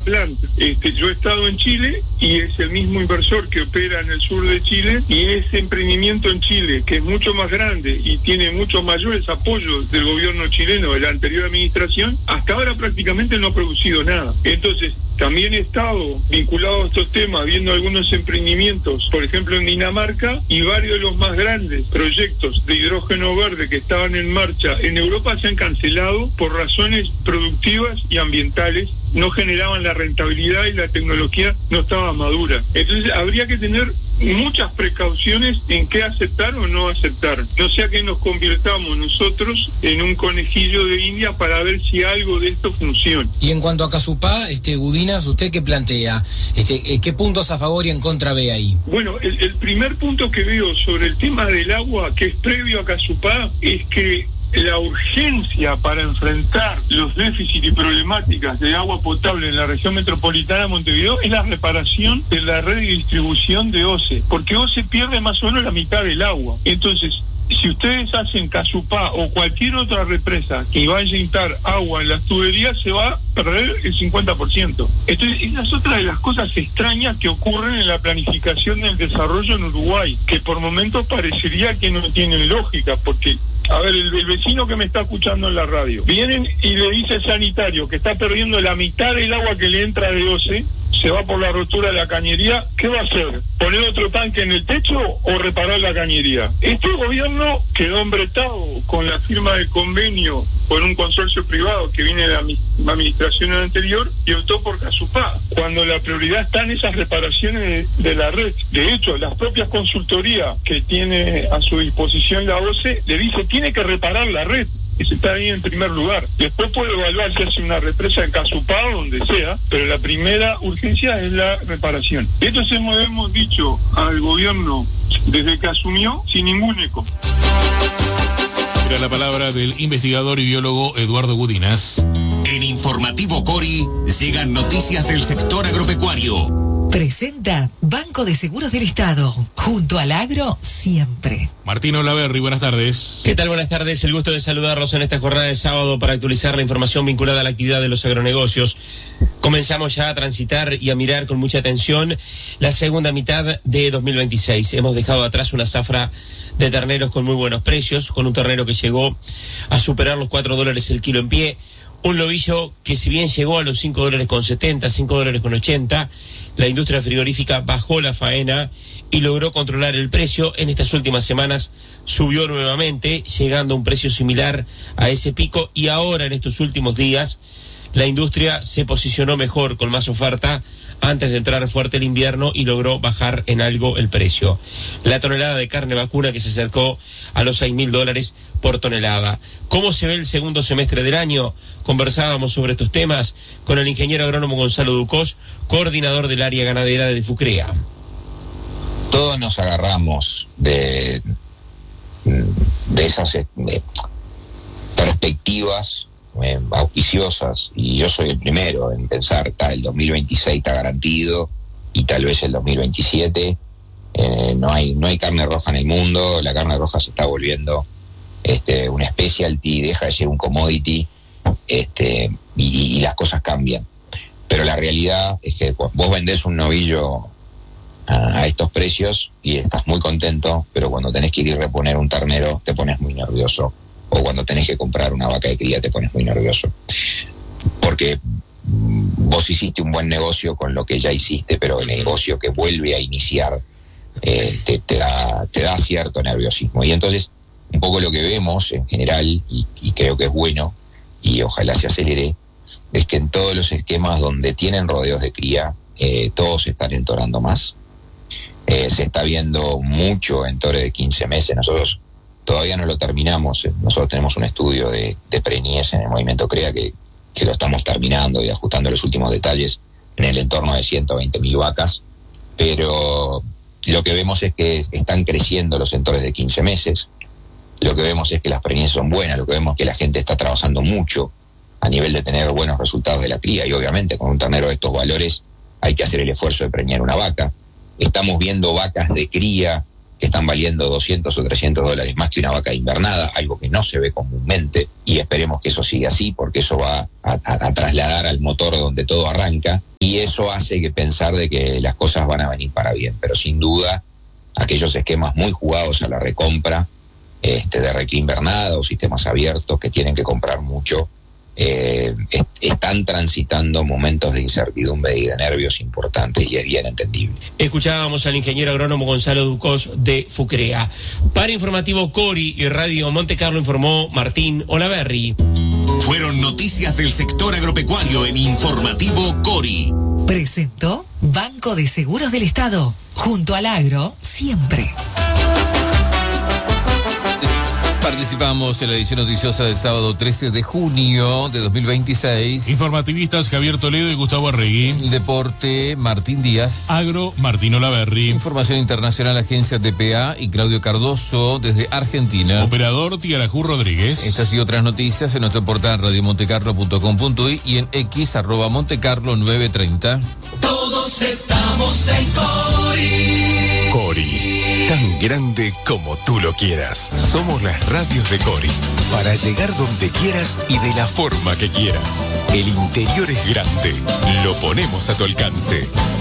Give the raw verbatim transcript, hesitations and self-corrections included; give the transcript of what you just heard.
Plant. Este, yo he estado en Chile y es el mismo inversor que opera en el sur de Chile, y ese emprendimiento en Chile, que es mucho más grande y tiene muchos mayores apoyos del gobierno chileno de la anterior administración, hasta ahora prácticamente no ha producido nada. Entonces, también he estado vinculado a estos temas, viendo algunos emprendimientos, por ejemplo en Dinamarca, y varios de los más grandes proyectos de hidrógeno verde que estaban en marcha en Europa se han cancelado por razones productivas y ambientales. No generaban la rentabilidad y la tecnología no estaba madura. Entonces habría que tener muchas precauciones en qué aceptar o no aceptar. No sea que nos convirtamos nosotros en un conejillo de India para ver si algo de esto funciona. Y en cuanto a Casupá, este, Gudinas, ¿usted qué plantea? Este, ¿Qué puntos a favor y en contra ve ahí? Bueno, el, el primer punto que veo sobre el tema del agua, que es previo a Casupá, es que la urgencia para enfrentar los déficits y problemáticas de agua potable en la región metropolitana de Montevideo es la reparación de la red de distribución de OCE, porque OCE pierde más o menos la mitad del agua. Entonces, si ustedes hacen Casupá o cualquier otra represa que vaya a inyectar agua en las tuberías, se va a perder el cincuenta por ciento. Entonces, esa es otra de las cosas extrañas que ocurren en la planificación del desarrollo en Uruguay, que por momentos parecería que no tienen lógica, porque a ver, el, el vecino que me está escuchando en la radio, vienen y le dice al sanitario que está perdiendo la mitad del agua que le entra de OCE, se va por la rotura de la cañería, ¿qué va a hacer? ¿Poner otro tanque en el techo o reparar la cañería? Este gobierno quedó embretado con la firma del convenio con un consorcio privado que viene de la administración anterior y optó por Casupá, cuando la prioridad está en esas reparaciones de, de la red. De hecho, las propias consultorías que tiene a su disposición la OCE le dice tiene que reparar la red. Ese está ahí en primer lugar. Después puede evaluar si hace una represa en Casupá o donde sea, pero la primera urgencia es la reparación. Entonces hemos, hemos dicho al gobierno desde que asumió sin ningún eco. Era la palabra del investigador y biólogo Eduardo Gudinas. En Informativo Cori llegan noticias del sector agropecuario. Presenta Banco de Seguros del Estado. Junto al agro, siempre. Martín Olaverri, buenas tardes. ¿Qué tal? Buenas tardes. El gusto de saludarlos en esta jornada de sábado para actualizar la información vinculada a la actividad de los agronegocios. Comenzamos ya a transitar y a mirar con mucha atención la segunda mitad de dos mil veintiséis. Hemos dejado atrás una zafra de terneros con muy buenos precios, con un ternero que llegó a superar los cuatro dólares el kilo en pie. Un novillo que si bien llegó a los cinco dólares con setenta, cinco dólares con ochenta, la industria frigorífica bajó la faena y logró controlar el precio. En estas últimas semanas subió nuevamente, llegando a un precio similar a ese pico, y ahora en estos últimos días la industria se posicionó mejor, con más oferta, antes de entrar fuerte el invierno, y logró bajar en algo el precio. La tonelada de carne vacuna que se acercó a los seis mil dólares por tonelada. ¿Cómo se ve el segundo semestre del año? Conversábamos sobre estos temas con el ingeniero agrónomo Gonzalo Ducós, coordinador del área ganadera de Fucrea. Todos nos agarramos de, de esas de perspectivas eh, auspiciosas, y yo soy el primero en pensar que el dos mil veintiséis está garantido, y tal vez el dos mil veintisiete. Eh, no hay no hay carne roja en el mundo. La carne roja se está volviendo este, un specialty, deja de ser un commodity, este, y, y las cosas cambian. Pero la realidad es que vos vendés un novillo a, a estos precios y estás muy contento, pero cuando tenés que ir y reponer un ternero te pones muy nervioso, o cuando tenés que comprar una vaca de cría te pones muy nervioso, porque vos hiciste un buen negocio con lo que ya hiciste, pero el negocio que vuelve a iniciar eh, te, te, da, te da cierto nerviosismo. Y entonces un poco lo que vemos en general, y, y creo que es bueno, y ojalá se acelere, es que en todos los esquemas donde tienen rodeos de cría, eh, todos se están entorando más. Eh, se está viendo mucho en toro de quince meses. Nosotros todavía no lo terminamos. Nosotros tenemos un estudio de, de preñez en el movimiento CREA que, que lo estamos terminando y ajustando los últimos detalles en el entorno de ciento veinte mil vacas, pero lo que vemos es que están creciendo los entores de quince meses. Lo que vemos es que las preñeces son buenas. Lo que vemos es que la gente está trabajando mucho a nivel de tener buenos resultados de la cría, y obviamente con un ternero de estos valores hay que hacer el esfuerzo de preñar una vaca. Estamos viendo vacas de cría que están valiendo doscientos o trescientos dólares más que una vaca invernada, algo que no se ve comúnmente, y esperemos que eso siga así, porque eso va a, a, a trasladar al motor donde todo arranca, y eso hace que pensar de que las cosas van a venir para bien, pero sin duda aquellos esquemas muy jugados a la recompra este, de reclin invernada o sistemas abiertos que tienen que comprar mucho, Eh, est- están transitando momentos de incertidumbre y de nervios importantes, y es bien entendible. Escuchábamos al ingeniero agrónomo Gonzalo Ducos de Fucrea. Para Informativo Cori y Radio Monte Carlo informó Martín Olaverri. Fueron noticias del sector agropecuario en Informativo Cori. Presentó Banco de Seguros del Estado. Junto al agro, siempre. Participamos en la edición noticiosa del sábado trece de junio de dos mil veintiséis. Informativistas Javier Toledo y Gustavo Arregui. Deporte, Martín Díaz. Agro, Martín Olaverri. Información internacional, Agencia T P A y Claudio Cardoso desde Argentina. Operador, Tiarajú Rodríguez. Estas y otras noticias en nuestro portal radio montecarlo punto com punto uy y en X arroba montecarlo nueve treinta. Todos estamos en Cori. Cori, tan grande como tú lo quieras. Somos las radios de Cori, para llegar donde quieras y de la forma que quieras. El interior es grande, lo ponemos a tu alcance.